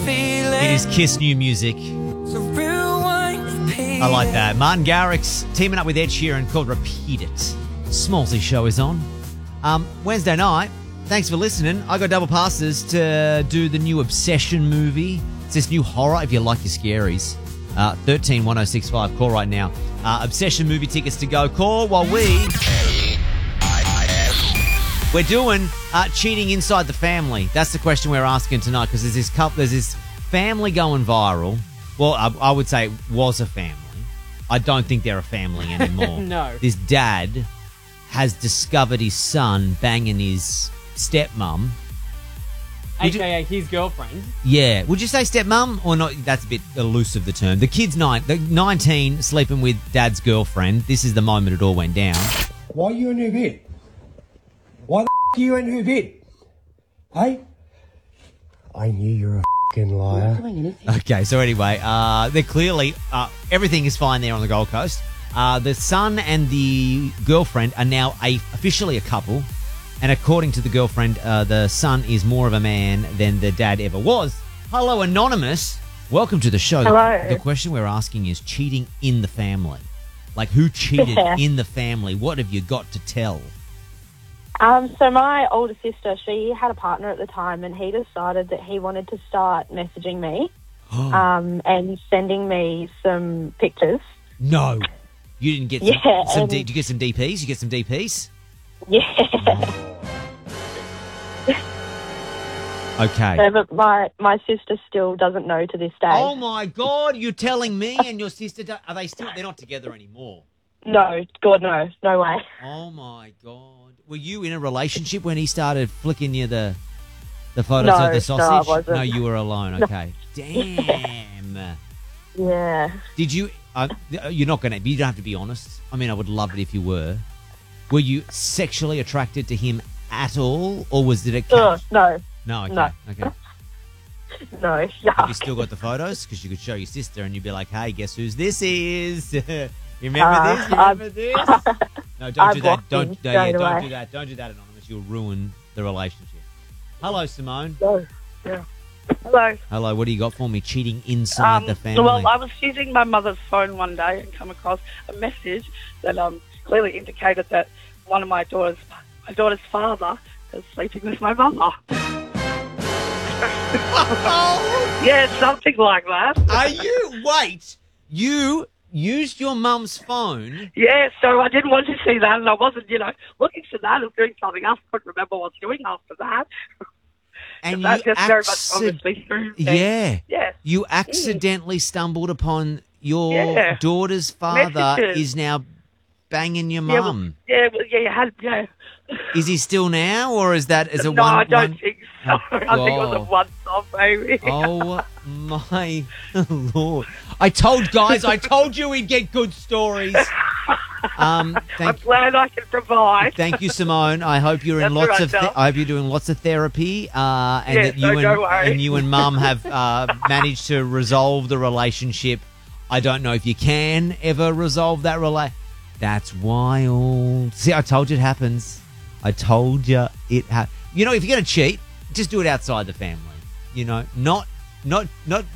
It is Kiss new music. I like that. Martin Garrix teaming up with Ed Sheeran called Repeat It. Smallsy show is on. Wednesday night. Thanks for listening. I got double passes to do the new Obsession movie. It's this new horror if you like your scaries. 131065. Call right now. Obsession movie tickets to go. Call while we're doing cheating inside the family. That's the question we're asking tonight because there's this family going viral. Well, I would say it was a family. I don't think they're a family anymore. No. This dad has discovered his son banging his stepmom. AKA his girlfriend. Yeah. Would you say stepmom or not? That's a bit elusive, the term. The kid's 19 sleeping with dad's girlfriend. This is the moment it all went down. Why are you in her bed? Why the are you in her bed? Hey? I knew you were a liar. Okay, so anyway, they're clearly, everything is fine there on the Gold Coast. The son and the girlfriend are now officially a couple. And according to the girlfriend, the son is more of a man than the dad ever was. Hello, Anonymous. Welcome to the show. Hello. The question we're asking is cheating in the family. Like, who cheated in the family? What have you got to tell? So my older sister, she had a partner at the time, and he decided that he wanted to start messaging me and sending me some pictures. No. You didn't get some did you get some DPs? You get some DPs? Yeah. Okay. So, but my sister still doesn't know to this day. Oh, my God. You're telling me and your sister, are they still, they're not together anymore? No, God, no. No way. Oh, my God. Were you in a relationship when he started flicking you the photos of the sausage? No, I wasn't. No, you were alone. Okay. Damn. Yeah. Did you, you're not going to, you don't have to be honest. I mean, I would love it if you were. Were you sexually attracted to him at all? Or was it a catch? No. No, okay. No. Okay. No. Have you still got the photos? Because you could show your sister and you'd be like, hey, guess whose this is? You remember this? You remember this? No, don't do that. Don't do that. Don't do that, Anonymous. You'll ruin the relationship. Hello, Simone. No. Yeah. Hello. Hello, what do you got for me? Cheating inside the family? Well, I was using my mother's phone one day and come across a message that clearly indicated that one of my daughter's father is sleeping with my mother. Yeah, something like that. Wait, you used your mum's phone? Yeah, so I didn't want to see that, and I wasn't, looking for that. I was doing something else. I couldn't remember what I was doing after that. And that just very much obviously through me. Yeah. You accidentally stumbled upon your daughter's father Messages. is now banging your mum. Yeah. Is he still now, or is that No, I don't think so. I think it was a once-off, baby. Oh, my Lord. I told you we'd get good stories. I'm glad I can provide. Thank you, Simone. I hope you're in I hope you're doing lots of therapy, and that you and Mum have managed to resolve the relationship. I don't know if you can ever resolve that relationship. That's wild. See, I told you it happens. I told you it happens. If you're going to cheat, just do it outside the family. Not